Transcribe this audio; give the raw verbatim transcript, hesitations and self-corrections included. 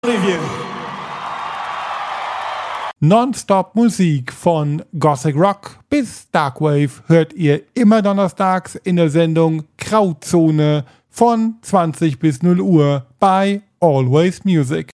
Review. Nonstop Musik von Gothic Rock bis Darkwave hört ihr immer donnerstags in der Sendung Grauzone von zwanzig bis null Uhr bei Always Music.